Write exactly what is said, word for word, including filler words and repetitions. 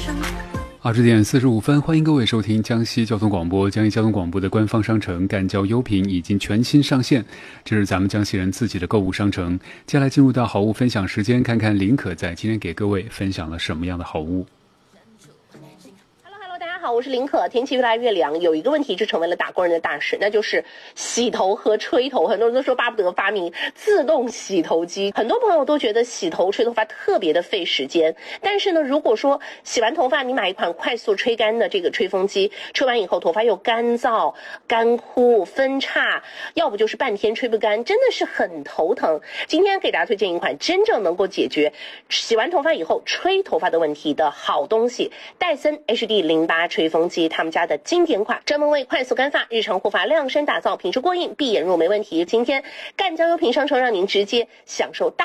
二十点四十五分，欢迎各位收听江西交通广播。江西交通广播的官方商城赣交优品已经全新上线，这是咱们江西人自己的购物商城。接下来进入到好物分享时间，看看林可在今天给各位分享了什么样的好物。 好，我是林可。天气越来越凉，有一个问题就成为了打工人的大事，那就是洗头和吹头。很多人都说巴不得发明自动洗头机，很多朋友都觉得洗头吹头发特别的费时间。但是呢，如果说洗完头发你买一款快速吹干的这个吹风机，吹完以后头发又干燥、干枯、分叉，要不就是半天吹不干，真的是很头疼。今天给大家推荐一款真正能够解决洗完头发以后吹头发的问题的好东西——戴森 H D 零八吹风机，他们家的经典款，专门为快速干发、日常护发量身打造，品质过硬，闭眼入没问题。今天赣交优品商城让您直接享受大